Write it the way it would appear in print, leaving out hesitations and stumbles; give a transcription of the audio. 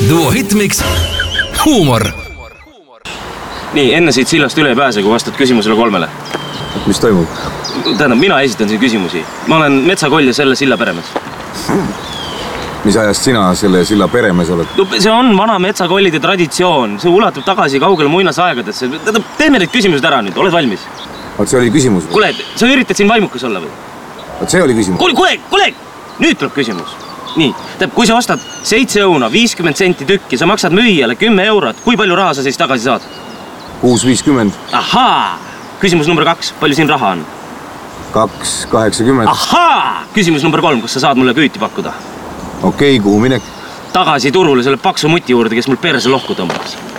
Duo Hitmix huumor. Nii, enne siit sillast üle ei pääse, kui vastad küsimusele 3. Mis toimub? Tähendab, mina esitan siin küsimusi. Ma olen metsakoll ja selle silla peremees. Mis ajast sina selle silla peremees oled? No, see on vana metsakollide traditsioon. See ulatub tagasi kaugele muinasaegadesse. Teeme need küsimused ära nüüd. Oled valmis? Oot, see oli küsimus? Kuule, sa üritad siin vaimukas olla või? Oot, see oli küsimus? Kuule! Nüüd tuleb küsimus. Nii, kui sa ostad 7 õuna, 50 senti tükki, sa maksad müüjale 10 eurot. Kui palju raha sa siis tagasi saad? 6,50. Ahaa! Küsimus number 2. Palju siin raha on? 2,80. Ahaa! Küsimus number 3. Kas sa saad mulle küüti pakkuda? Okei, kuhu minek? Tagasi turule selle paksu muti juurde, kes mul perse lohku tõmbas.